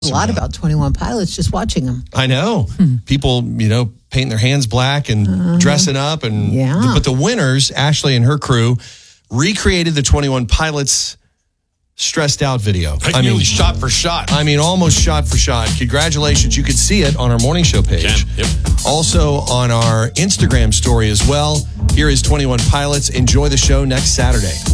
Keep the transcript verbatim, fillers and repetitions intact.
A lot about twenty-one Pilots just watching them. I know. Hmm. People, you know, painting their hands black and uh, dressing up. and yeah. But the winners, Ashley and her crew, recreated the twenty-one Pilots stressed out video. I, I mean, shot for shot. I mean, almost shot for shot. Congratulations. You could see it on our morning show page. Yep. Also on our Instagram story as well. Here is twenty-one Pilots. Enjoy the show next Saturday.